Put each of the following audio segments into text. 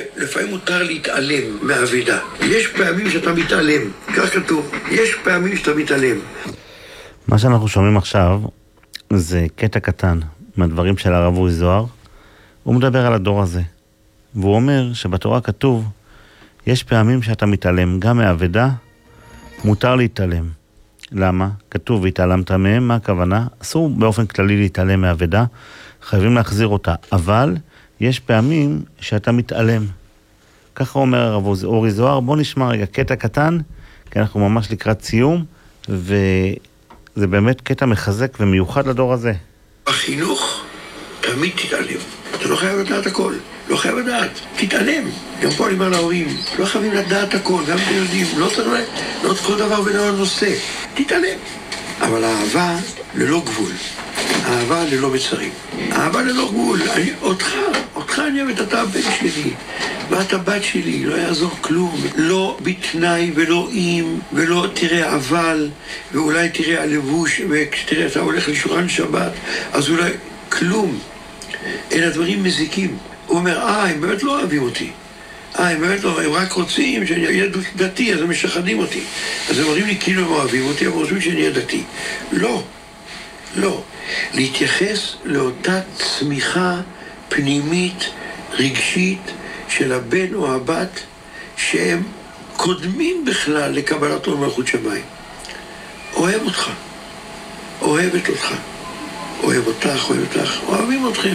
לפעמים מותר להתעלם מהאבדה. יש פעמים שאתה מתעלם, כך כתוב, יש פעמים שאתה מתעלם. מה שאנחנו שומעים עכשיו זה קטע קטן מהדברים של הרב אורי זוהר. הוא מדבר על הדור הזה, והוא אומר שבתורה כתוב, יש פעמים שאתה מתעלם, גם מהאבדה מותר להתעלם. למה? כתוב והתעלמת מהם, מה הכוונה? אסור באופן כללי להתעלם מהאבדה, חייבים להחזיר אותה, אבל יש פעמים שאתה מתעלם. ככה אומר הרב אורי זוהר. בוא נשמע רגע קטע קטן, כי אנחנו ממש לקראת סיום, וזה באמת קטע מחזק ומיוחד לדור הזה. בחינוך תמיד תתעלם. אתה לא חייב לדעת הכל, לא חייב לדעת, תתעלם. גם פה אני אומר להורים, לא חייבים לדעת הכל, גם ילדים, לא צריך כל דבר ולא נושא, תתעלם. אבל האהבה ללא גבול, אהבה ללא מצרים, אהבה ללא גבול. אותך אני אוהבת, אתה הבן שלי, ואתה בת שלי, לא יעזור כלום. לא בתנאי ולא אם, ולא תראה אבל, ואולי תראה הלבוש, וכשתראה אתה הולך לשולחן שבת, אז אולי כלום. אלה דברים מזיקים. הוא אומר, הם באמת לא אוהבים אותי. הם באמת לא, הם רק רוצים שאני אהיה דתי, אז הם משחדים אותי. אז הם אומרים לי כאילו הם אוהבים אותי, אבל רוצים שאני אהיה דתי. לא. להתייחס לאותה צמיחה פנימית, רגשית, של הבן או הבת, שהם קודמים בכלל לקבלת עול מלכות שמיים. אוהב אותך, אוהבת אותך, אוהב אותך, אוהבים אתכם.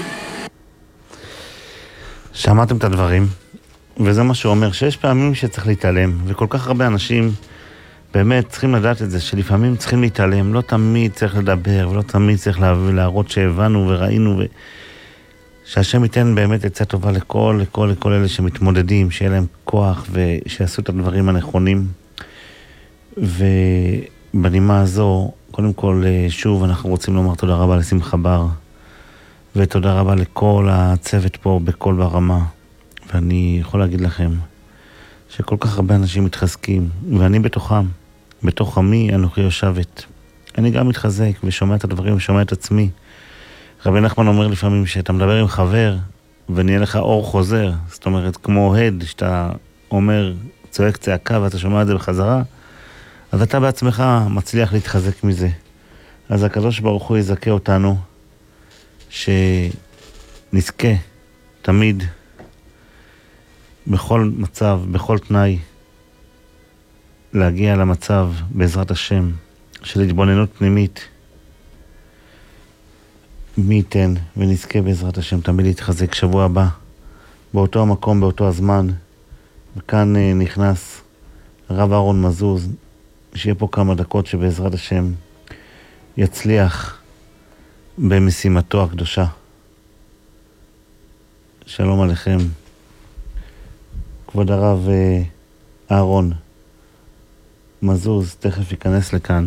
שמעתם את הדברים, וזה מה שהוא אומר, שיש פעמים שצריך להתעלם, וכל כך הרבה אנשים באמת צריכים לדעת את זה, שלפעמים צריכים להתעלם, לא תמיד צריך לדבר, ולא תמיד צריך להראות שהבנו וראינו, שהשם ייתן באמת עצה טובה לכל אלה שמתמודדים, שיהיה להם כוח, ושיעשו את הדברים הנכונים. ובנימה הזו, קודם כל, שוב, אנחנו רוצים לומר תודה רבה לשמחה בר, ותודה רבה לכל הצוות פה בכל ברמה. ואני יכול להגיד לכם שכל כך הרבה אנשים מתחזקים, ואני בתוכם, בתוך עמי אנוכי יושבת. אני גם מתחזק ושומע את הדברים ושומע את עצמי. רבי נחמן אומר לפעמים שאתה מדבר עם חבר ונהיה לך אור חוזר, זאת אומרת כמו אוהד שאתה אומר צועק צעקה ואתה שומע את זה בחזרה, אז אתה בעצמך מצליח להתחזק מזה. אז הקדוש ברוך הוא יזכה אותנו שנזכה תמיד בכל מצב, בכל תנאי, להגיע למצב בעזרת השם של התבוננות פנימית. מי ייתן ונזכה בעזרת השם תמיד להתחזק. שבוע הבא באותו המקום, באותו הזמן, וכאן נכנס הרב אהרון מזוז, שיהיה פה כמה דקות שבעזרת השם יצליח במשימתו הקדושה. שלום עליכם. כבוד הרב אהרון מזוז תכף ייכנס לכאן.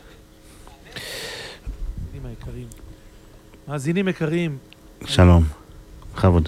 מאזינים יקרים, שלום, חבוד.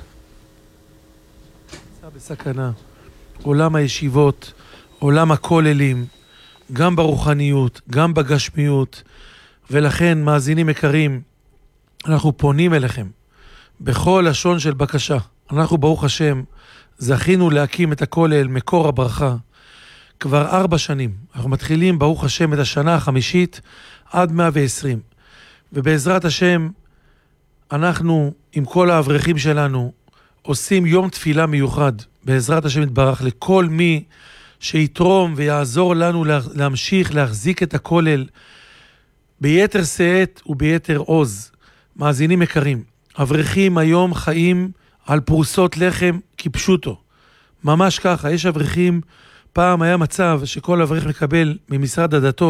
נמצא בסכנה. עולם הישיבות, עולם הכוללים, גם ברוחניות, גם בגשמיות, ולכן מאזינים יקרים, אנחנו פונים אליכם בכל לשון של בקשה. אנחנו ברוך השם זכינו להקים את הכולל מקור הברכה כבר 4 שנים. אנחנו מתחילים ברוך השם את השנה החמישית עד 120, ובעזרת השם אנחנו עם כל האברכים שלנו עושים יום תפילה מיוחד בעזרת השם יתברך לכל מי שיתרום ויעזור לנו להמשיך להחזיק את הכולל ביתר שאת וביתר עוז. מאזינים יקרים, אברכים היום חיים על פרוסות לחם כפשוטו, ממש ככה. יש אברכים, פעם היה מצב שכל אברך מקבל ממשרד הדתות